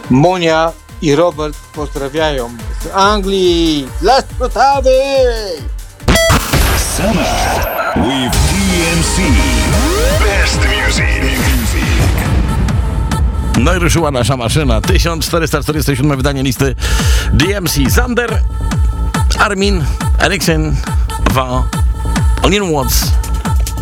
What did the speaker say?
Monia i Robert pozdrawiają z Anglii, dla Sprotawy! Summer with DMC. Best music. No i ruszyła nasza maszyna. 1447 wydanie listy DMC. Zander, Armin, Eriksen, Lin Watts.